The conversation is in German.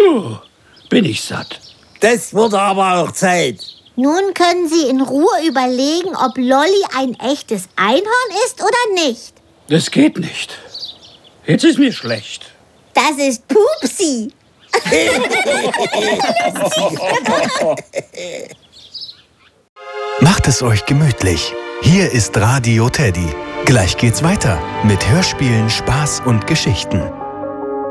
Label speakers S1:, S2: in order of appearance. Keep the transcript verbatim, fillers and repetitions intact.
S1: Puh, bin ich satt.
S2: Das wurde aber auch Zeit.
S3: Nun können Sie in Ruhe überlegen, ob Lolli ein echtes Einhorn ist oder nicht.
S1: Das geht nicht. Jetzt ist mir schlecht.
S3: Das ist Pupsi.
S4: Macht es euch gemütlich. Hier ist Radio Teddy. Gleich geht's weiter mit Hörspielen, Spaß und Geschichten.